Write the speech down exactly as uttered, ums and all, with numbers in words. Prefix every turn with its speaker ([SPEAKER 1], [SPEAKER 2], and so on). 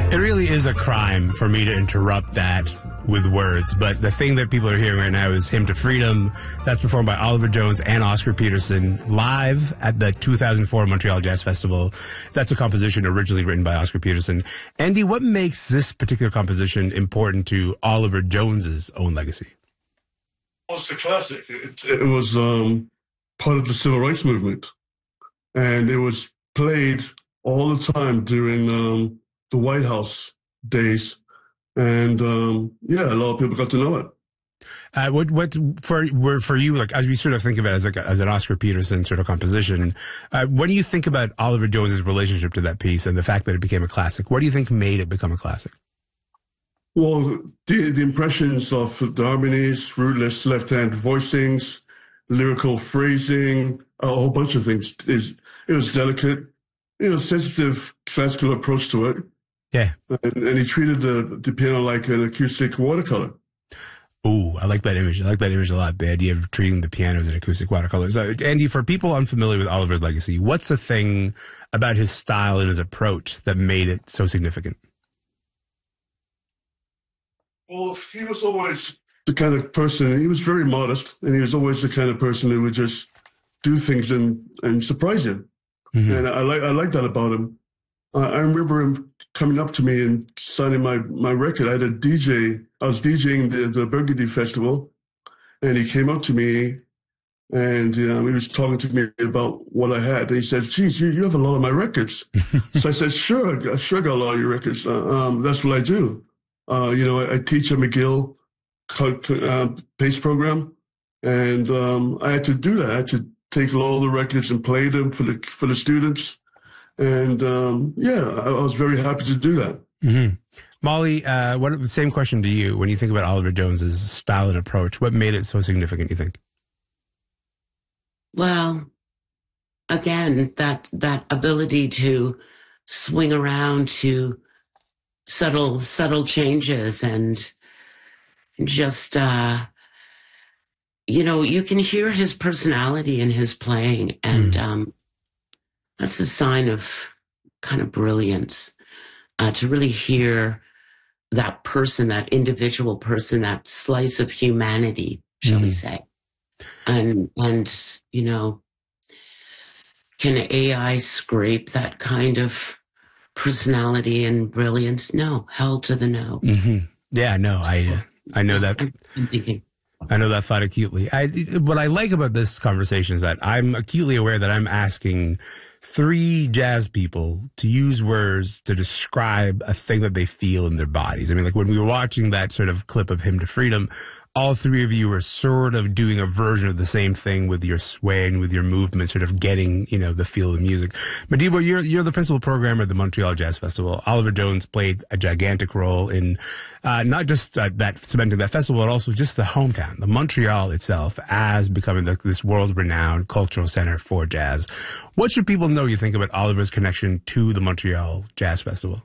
[SPEAKER 1] It really is a crime for me to interrupt that with words, but the thing that people are hearing right now is Hymn to Freedom. That's performed by Oliver Jones and Oscar Peterson live at the two thousand four Montreal Jazz Festival. That's a composition originally written by Oscar Peterson. Andy, what makes this particular composition important to Oliver Jones's own legacy?
[SPEAKER 2] Well, it's a classic. It, it was um, part of the Civil Rights Movement, and it was played all the time during um, the White House days. And, um, yeah, a lot of people got to know it.
[SPEAKER 1] Uh, what, what, for, for you, like, as we sort of think of it as like a, as an Oscar Peterson sort of composition, uh, when you think about Oliver Jones's relationship to that piece and the fact that it became a classic, what do you think made it become a classic?
[SPEAKER 2] Well, the, the impressions of the harmonies, rootless left-hand voicings, lyrical phrasing, a whole bunch of things. Is It was delicate, you know, sensitive classical approach to it.
[SPEAKER 1] Yeah.
[SPEAKER 2] And, and he treated the, the piano like an acoustic watercolor.
[SPEAKER 1] Ooh, I like that image. I like that image a lot. The idea of treating the piano as an acoustic watercolor. So, Andy, for people unfamiliar with Oliver's legacy, what's the thing about his style and his approach that made it so significant?
[SPEAKER 2] Well, he was always the kind of person, he was very modest, and he was always the kind of person who would just do things and, and surprise you. Mm-hmm. And I like I like that about him. Uh, I remember him coming up to me and signing my, my record. I had a D J. I was DJing the, the Burgundy Festival, and he came up to me, and um, he was talking to me about what I had. And he said, geez, you, you have a lot of my records. So I said, sure, I sure got a lot of your records. Uh, um, that's what I do. Uh, you know, I, I teach at McGill uh, PACE program, and um, I had to do that. I had to take all the records and play them for the for the students. And, um, yeah, I, I was very happy to do that.
[SPEAKER 1] Mm-hmm. Molly, uh, what, same question to you. When you think about Oliver Jones's style and approach, what made it so significant, you think?
[SPEAKER 3] Well, again, that that ability to swing around to subtle, subtle changes and just, uh, you know, you can hear his personality in his playing, and mm. um, that's a sign of kind of brilliance, uh, to really hear that person, that individual person, that slice of humanity, shall mm. we say. And, and, you know, can A I scrape that kind of personality and brilliance? No, hell to the no.
[SPEAKER 1] Mm-hmm. Yeah, no, I, uh, I know that.
[SPEAKER 3] I'm thinking.
[SPEAKER 1] I know that thought acutely. I, what I like about this conversation is that I'm acutely aware that I'm asking three jazz people to use words to describe a thing that they feel in their bodies. I mean, like when we were watching that sort of clip of Hymn to Freedom, all three of you were sort of doing a version of the same thing with your swaying, with your movement, sort of getting, you know, the feel of the music. Modibo, you're, you're the principal programmer at the Montreal Jazz Festival. Oliver Jones played a gigantic role in, uh, not just uh, that cementing that festival, but also just the hometown, the Montreal itself, as becoming the, this world-renowned cultural center for jazz. What should people know, you think, about Oliver's connection to the Montreal Jazz Festival?